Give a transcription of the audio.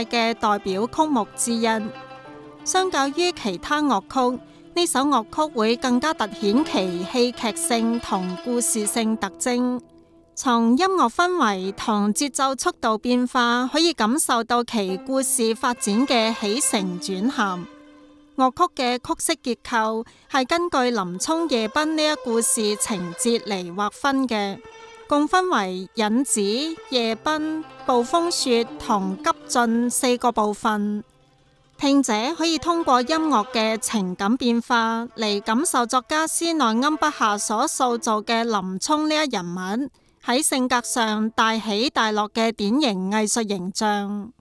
派嘅代表曲目之一。相較於其他樂曲，呢首樂曲會更加凸顯其戲劇性同故事性特徵。從音樂氛圍同節奏速度變化，可以感受到其故事發展嘅起承轉合。樂曲嘅曲式結構係根據林沖夜奔呢一故事情節嚟劃分嘅，共分為引子、夜奔、暴風雪同急進4個部分。聽者可以通過音樂嘅情感變化嚟感受作家施耐庵筆下所塑造嘅林沖呢一人物喺性格上大起大落嘅典型藝術形象。